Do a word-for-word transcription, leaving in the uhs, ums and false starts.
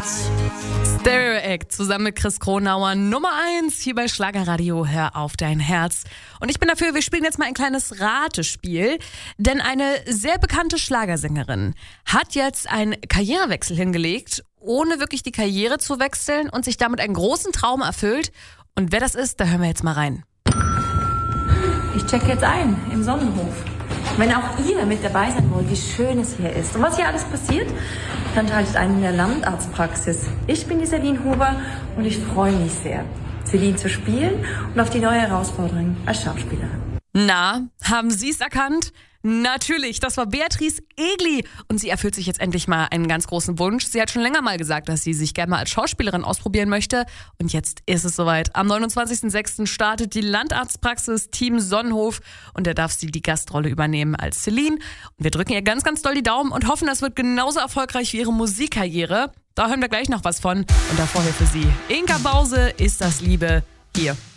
Stereo Act zusammen mit Chris Kronauer, Nummer eins hier bei Schlagerradio, hör auf dein Herz. Und ich bin dafür, wir spielen jetzt mal ein kleines Ratespiel, denn eine sehr bekannte Schlagersängerin hat jetzt einen Karrierewechsel hingelegt, ohne wirklich die Karriere zu wechseln und sich damit einen großen Traum erfüllt. Und wer das ist, da hören wir jetzt mal rein. Ich check jetzt ein im Sonnenhof. Wenn auch ihr mit dabei sein wollt, wie schön es hier ist und was hier alles passiert, dann schaltet ein in der Landarztpraxis. Ich bin die Celine Huber und ich freue mich sehr, Celine zu spielen und auf die neue Herausforderung als Schauspielerin. Na, haben Sie es erkannt? Natürlich, das war Beatrice Egli und sie erfüllt sich jetzt endlich mal einen ganz großen Wunsch. Sie hat schon länger mal gesagt, dass sie sich gerne mal als Schauspielerin ausprobieren möchte und jetzt ist es soweit. Am neunundzwanzigsten sechsten startet die Landarztpraxis Team Sonnenhof und da darf sie die Gastrolle übernehmen als Celine. Und wir drücken ihr ganz, ganz doll die Daumen und hoffen, das wird genauso erfolgreich wie ihre Musikkarriere. Da hören wir gleich noch was von und da vorher für Sie Inka Bause, Ist das Liebe, hier.